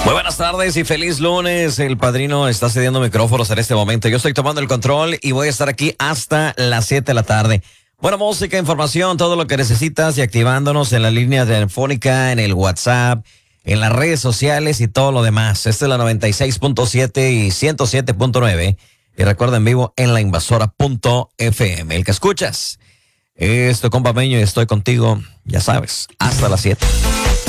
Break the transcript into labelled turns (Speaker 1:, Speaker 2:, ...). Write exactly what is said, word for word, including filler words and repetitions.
Speaker 1: Muy buenas tardes y feliz lunes. El padrino está cediendo micrófonos en este momento. Yo estoy tomando el control y voy a estar aquí hasta las siete de la tarde. Buena música, información, todo lo que necesitas y activándonos en la línea telefónica, en el WhatsApp, en las redes sociales y todo lo demás. Esta es la noventa y seis punto siete y ciento siete punto nueve. Y recuerda en vivo en la invasora punto f m. El que escuchas es tu compa Meño y estoy contigo, ya sabes, hasta las siete.